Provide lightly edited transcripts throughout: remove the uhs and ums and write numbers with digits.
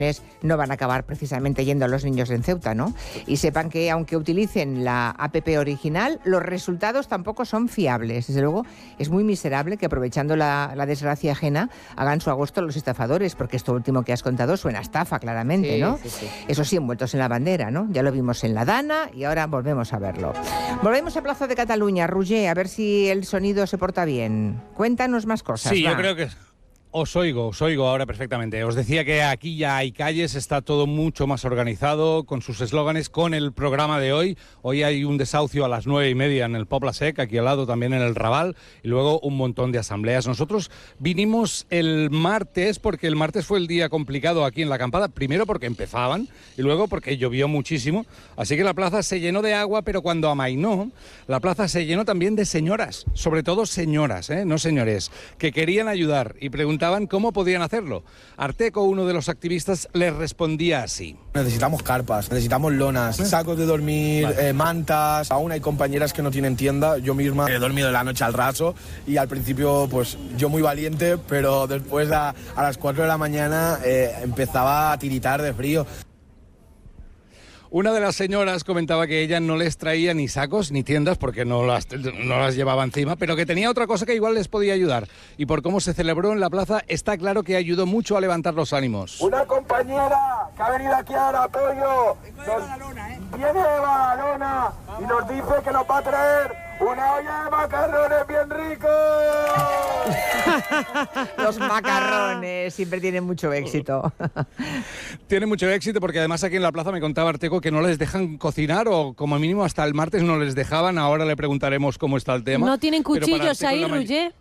no van a acabar precisamente yendo a los niños en Ceuta, ¿no? Y sepan que aunque utilicen la APP original, los resultados tampoco son fiables. Desde luego, es muy miserable que aprovechando la desgracia ajena hagan su agosto los estafadores, porque esto último que has contado suena a estafa, claramente, ¿no? Sí. Eso sí, envueltos en la bandera, ¿no? Ya lo vimos en la Dana y ahora volvemos a verlo. Volvemos a Plaza de Cataluña. Roger, a ver si el sonido se porta bien. Cuéntanos más cosas. Sí, yo creo que... Os oigo ahora perfectamente. Os decía que aquí ya hay calles, está todo mucho más organizado, con sus eslóganes, con el programa de hoy. Hoy hay un desahucio a las 9:30 en el Poble Sec, aquí al lado también en el Raval, y luego un montón de asambleas. Nosotros vinimos el martes, porque el martes fue el día complicado aquí en la acampada, primero porque empezaban, y luego porque llovió muchísimo. Así que la plaza se llenó de agua, pero cuando amainó, la plaza se llenó también de señoras, sobre todo señoras, no señores, que querían ayudar y preguntaban cómo podían hacerlo. Arteco, uno de los activistas, les respondía así. Necesitamos carpas, necesitamos lonas, sacos de dormir, mantas. Aún hay compañeras que no tienen tienda. Yo misma he dormido de la noche al raso y al principio, pues yo muy valiente, pero después a las 4 de la mañana empezaba a tiritar de frío. Una de las señoras comentaba que ella no les traía ni sacos ni tiendas porque no las llevaba encima, pero que tenía otra cosa que igual les podía ayudar. Y por cómo se celebró en la plaza, está claro que ayudó mucho a levantar los ánimos. Una compañera que ha venido aquí a dar apoyo viene de Badalona y nos dice que nos va a traer una olla de macarrones bien ricos. Los macarrones siempre tienen mucho éxito. Tienen mucho éxito porque además aquí en la plaza me contaba Arteco que no les dejan cocinar, o como mínimo hasta el martes no les dejaban. Ahora le preguntaremos cómo está el tema. ¿No tienen cuchillos ahí, Roger?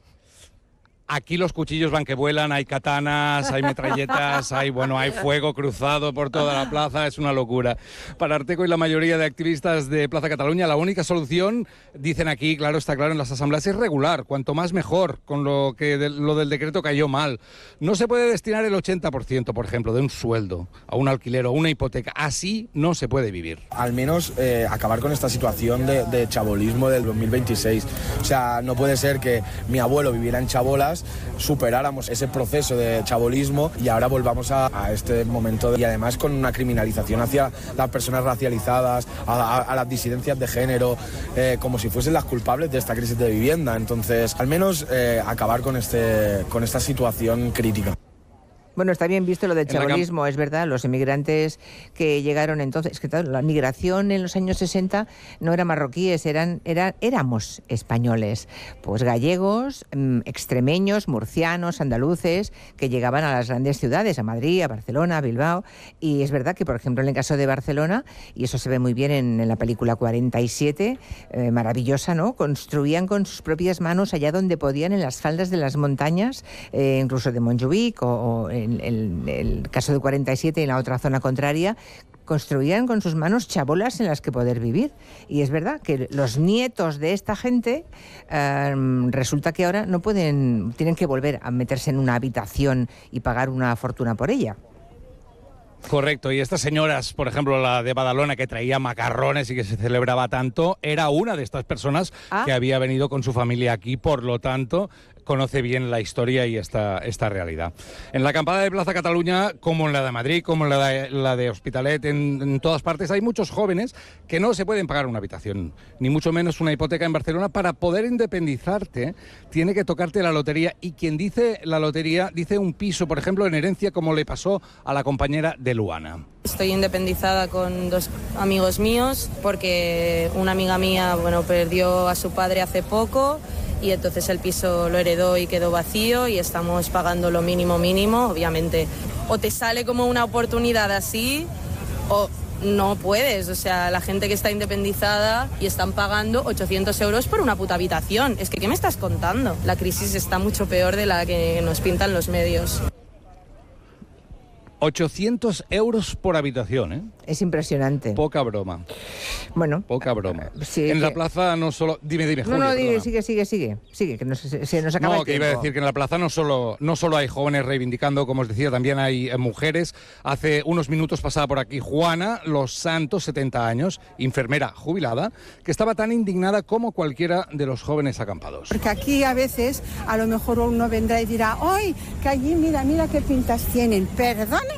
Aquí los cuchillos van que vuelan, hay katanas, hay metralletas, hay fuego cruzado por toda la plaza, es una locura. Para Arteco y la mayoría de activistas de Plaza Cataluña, la única solución, dicen aquí, claro, está claro en las asambleas, es regular, cuanto más mejor, con lo del decreto cayó mal. No se puede destinar el 80%, por ejemplo, de un sueldo a un alquiler o una hipoteca, así no se puede vivir. Al menos acabar con esta situación de chabolismo del 2026. O sea, no puede ser que mi abuelo viviera en chabolas, superáramos ese proceso de chabolismo y ahora volvamos a este momento y además con una criminalización hacia las personas racializadas, a las disidencias de género, como si fuesen las culpables de esta crisis de vivienda. Entonces, al menos acabar con esta situación crítica. Bueno, está bien visto lo del chabolismo, es verdad, los inmigrantes que llegaron entonces, que la migración en los años 60 no eran marroquíes, éramos españoles, pues gallegos, extremeños, murcianos, andaluces, que llegaban a las grandes ciudades, a Madrid, a Barcelona, a Bilbao, y es verdad que, por ejemplo, en el caso de Barcelona, y eso se ve muy bien en la película 47, maravillosa, ¿no?, construían con sus propias manos allá donde podían, en las faldas de las montañas, incluso de Montjuïc o en el caso de 47 y en la otra zona contraria, construían con sus manos chabolas en las que poder vivir. Y es verdad que los nietos de esta gente resulta que ahora no pueden, tienen que volver a meterse en una habitación y pagar una fortuna por ella. Correcto, y estas señoras, por ejemplo, la de Badalona, que traía macarrones y que se celebraba tanto, era una de estas personas que había venido con su familia aquí, por lo tanto, conoce bien la historia y esta realidad. En la acampada de Plaza Cataluña, como en la de Madrid, como en la de Hospitalet, en todas partes, hay muchos jóvenes que no se pueden pagar una habitación, ni mucho menos una hipoteca en Barcelona. Para poder independizarte, tiene que tocarte la lotería, y quien dice la lotería, dice un piso, por ejemplo, en herencia, como le pasó a la compañera de Luana. Estoy independizada con dos amigos míos porque una amiga mía, perdió a su padre hace poco y entonces el piso lo heredó y quedó vacío y estamos pagando lo mínimo, obviamente. O te sale como una oportunidad así o no puedes. O sea, la gente que está independizada y están pagando 800 euros por una puta habitación. Es que, ¿qué me estás contando? La crisis está mucho peor de la que nos pintan los medios. 800 euros por habitación, ¿eh? Es impresionante. Poca broma. Bueno. Poca broma. Sí, en la plaza no solo... Dime, Julio. No, sigue, que se nos acaba el tiempo. Que iba a decir que en la plaza no solo hay jóvenes reivindicando, como os decía, también hay mujeres. Hace unos minutos pasaba por aquí Juana Los Santos, 70 años, enfermera jubilada, que estaba tan indignada como cualquiera de los jóvenes acampados. Porque aquí a veces, a lo mejor uno vendrá y dirá, ¡ay, que allí mira qué pintas tienen! Perdona,